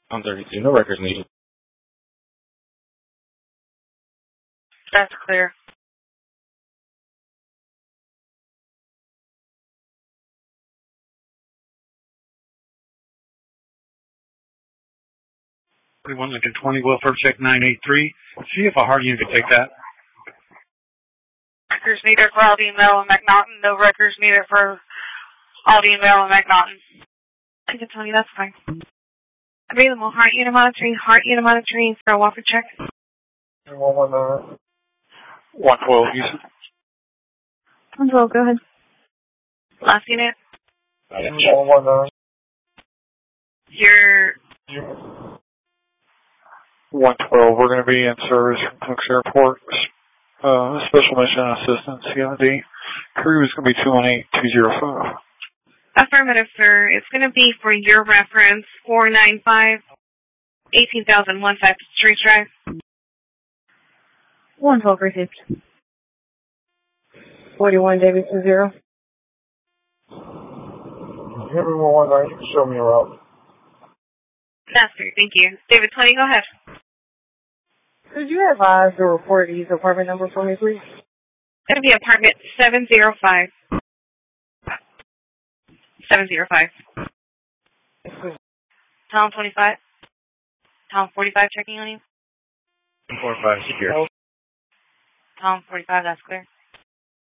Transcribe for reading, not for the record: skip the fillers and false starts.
I'm 32. No records needed. That's clear. Lincoln 20, welfare check 983. See if a hard unit can take that. Records needed for Aldi Mail and McNaughton. No records needed for Aldi Mail and McNaughton. Lincoln 20, that's fine. Available heart unit monitoring for a welfare check. 112, Houston. 112, go ahead. Last unit. 119. Your 112, we're going to be in service from Cooks Airport. Special Mission Assistance, CID. Crew is going to be 218-205. affirmative, sir. It's going to be for your reference, 495 18,001 Street Drive. 112 received. 41 Davidson 0. Everyone 119, show me a route. That's great, thank you. David 20, go ahead. Could you advise the report use apartment number for me, please? It's going to be apartment 705. 705. Tom 25. Tom 45 checking on you. 45 secure. Tom 45, that's clear.